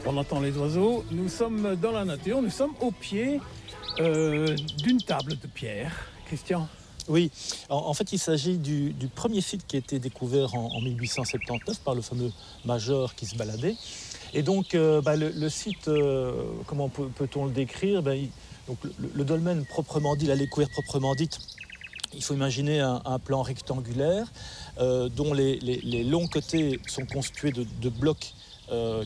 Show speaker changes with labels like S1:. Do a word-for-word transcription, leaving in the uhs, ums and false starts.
S1: On entend les oiseaux. Nous sommes dans la nature. Nous sommes au pied euh, d'une table de pierre. Christian.
S2: Oui, en, en fait, il s'agit du, du premier site qui a été découvert en, en mille huit cent soixante-dix-neuf par le fameux major qui se baladait. Et donc, euh, bah, le, le site, euh, comment peut, peut-on le décrire bah, il, donc, le, le dolmen proprement dit, la découverte proprement dite, il faut imaginer un, un plan rectangulaire euh, dont les, les, les longs côtés sont constitués de, de blocs euh,